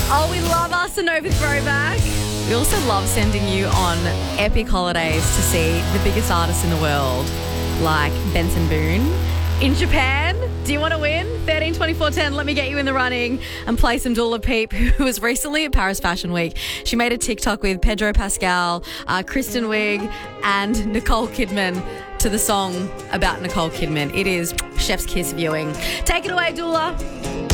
Oh, we love us a Nova throwback. We also love sending you on epic holidays to see the biggest artists in the world, like Benson Boone in Japan. Do you want to win? 13 24 10. Let me get you in the running and play some Dula Peep, who was recently at Paris Fashion Week. She made a TikTok with Pedro Pascal, Kristen Wiig and Nicole Kidman to the song about Nicole Kidman. It is Chef's Kiss viewing. Take it away, Dula.